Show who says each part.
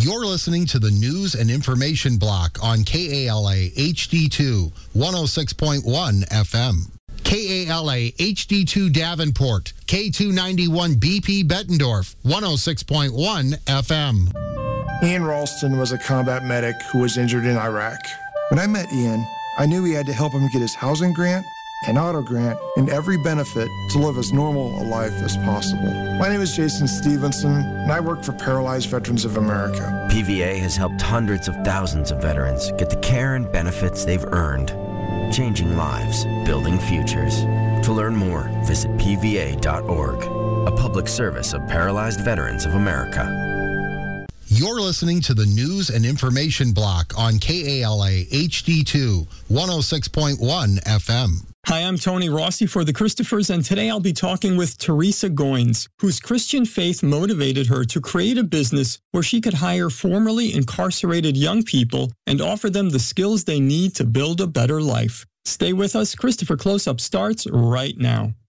Speaker 1: You're listening to the News and Information Block on KALA HD2 106.1 FM. KALA HD2 Davenport, K291 BP Bettendorf 106.1 FM.
Speaker 2: Ian Ralston was a combat medic who was injured in Iraq. When I met Ian, I knew we had to help him get his housing grant, an auto grant, and every benefit to live as normal a life as possible. My name is Jason Stevenson, and I work for Paralyzed Veterans of America.
Speaker 3: PVA has helped hundreds of thousands of veterans get the care and benefits they've earned, changing lives, building futures. To learn more, visit pva.org, a public service of Paralyzed Veterans of America.
Speaker 1: You're listening to the News and Information Block on KALA HD2 106.1 FM.
Speaker 4: Hi, I'm Tony Rossi for the Christophers, and today I'll be talking with Teresa Goins, whose Christian faith motivated her to create a business where she could hire formerly incarcerated young people and offer them the skills they need to build a better life. Stay with us. Christopher Close-Up starts right now.